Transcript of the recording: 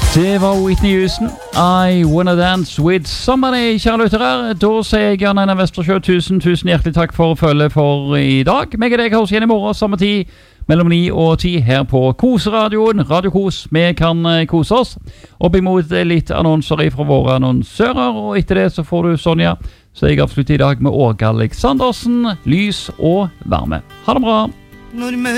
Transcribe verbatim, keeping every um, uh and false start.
Det var Whitney Houston. I wanna dance with somebody, kjære lyttere. Da sier jeg Jan Einar Vestersjø, tusen, tusen hjertelig takk for følge for i dag. Meg og deg høres igjen i morgen, samme tid, mellom ni og ti, her på Koseradioen. Radio Kos, vi kan kose oss. Opp imot litt annonser fra våre annonsører, og etter det så får du Sonja. Så jeg avslutter i dag med Åge Aleksandersen, lys og varme. Ha det bra!